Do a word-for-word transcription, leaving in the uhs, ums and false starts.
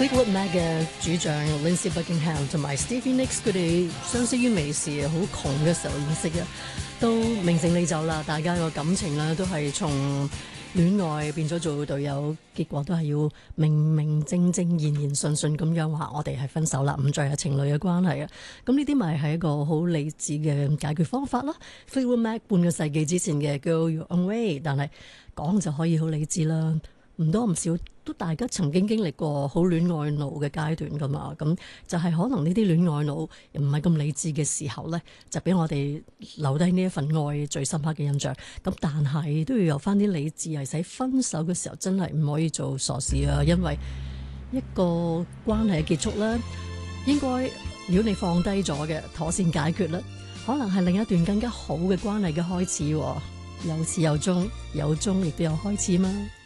Fleetwood Mac 嘅主唱 Lindsey Buckingham 同埋 Stevie Nicks 佢哋相識於美事，好窮嘅時候認識嘅，都名成利就啦。大家個感情咧都係從戀愛變咗做隊友，結果都係要明明正正、言言順順咁樣話我哋係分手啦，唔再係情侶嘅關係啊。咁呢啲咪係一個好理智嘅解決方法咯。Fleetwood Mac 半個世紀之前嘅 Go Your Own Way， 但係講就可以好理智啦。唔多唔少都大家曾經經歷過好戀愛腦嘅階段噶嘛，咁就係可能呢啲戀愛腦唔係咁理智嘅時候呢，就俾我哋留低呢一份愛最深刻嘅印象。咁但係都要有翻啲理智，係使分手嘅時候真係唔可以做傻事啊！因為一個關係嘅結束呢，應該如果你放低咗嘅，妥善解決啦，可能係另一段更加好嘅關係嘅開始。有始有終，有終亦都有開始嘛。